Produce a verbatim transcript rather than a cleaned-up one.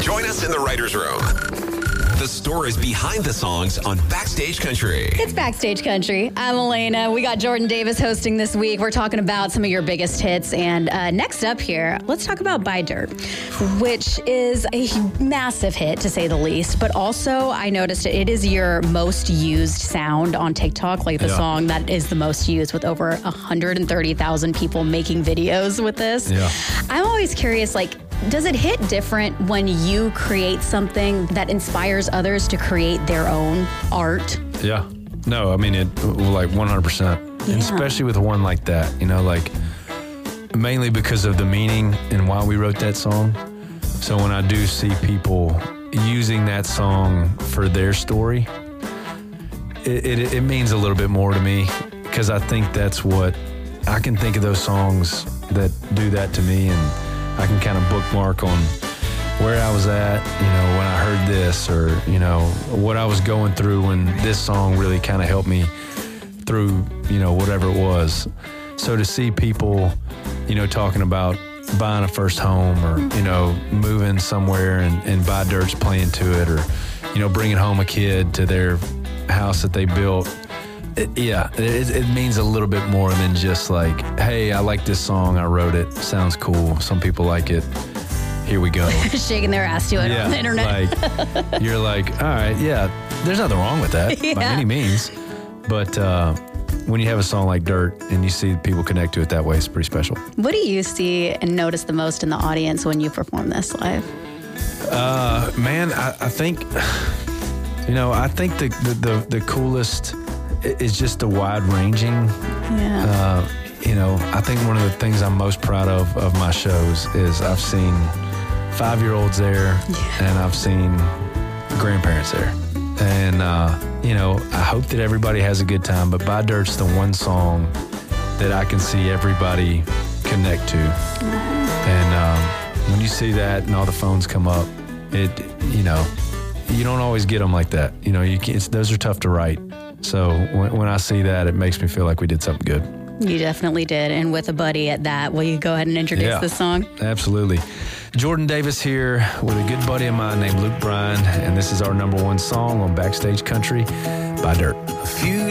Join us in the writer's room. The stories behind the songs on Backstage Country. It's Backstage Country. I'm Elena. We got Jordan Davis hosting this week. We're talking about some of your biggest hits. And uh, next up here, let's talk about Buy Dirt, which is a massive hit, to say the least. But also, I noticed it is your most used sound on TikTok, like the Yeah. song that is the most used, with over one hundred thirty thousand people making videos with this. Yeah. I'm always curious, like, does it hit different when you create something that inspires others to create their own art? Yeah. No, I mean, it like one hundred percent. Yeah. And especially with one like that, you know, like mainly because of the meaning and why we wrote that song. So when I do see people using that song for their story, it, it, it means a little bit more to me, because I think that's what I can think of, those songs that do that to me, and I can kind of bookmark on where I was at, you know, when I heard this, or, you know, what I was going through when this song really kind of helped me through, you know, whatever it was. So to see people, you know, talking about buying a first home, or, you know, moving somewhere and, and Buy Dirt's playing to it, or, you know, bringing home a kid to their house that they built. It, yeah, it, it means a little bit more than just like, hey, I like this song, I wrote it, sounds cool, some people like it, here we go. Shaking their ass to it Yeah, on the internet. like, you're like, all right, yeah, there's nothing wrong with that by Yeah. any means. But uh, when you have a song like Dirt and you see people connect to it that way, it's pretty special. What do you see and notice the most in the audience when you perform this live? Uh, man, I, I think, you know, I think the, the, the, the coolest is just the wide ranging. Yeah. Uh, you know, I think one of the things I'm most proud of of my shows is I've seen five-year-olds there, Yeah. and I've seen grandparents there. And, uh, you know, I hope that everybody has a good time, but Buy Dirt's the one song that I can see everybody connect to. And um, when you see that and all the phones come up, it, you know, you don't always get them like that. You know, you can't, it's, those are tough to write. So when, when I see that, it makes me feel like we did something good. You definitely did. And with a buddy at that, will you go ahead and introduce Yeah. this song? Absolutely. Jordan Davis here with a good buddy of mine named Luke Bryan, and this is our number one song on Backstage Country, Buy Dirt. A few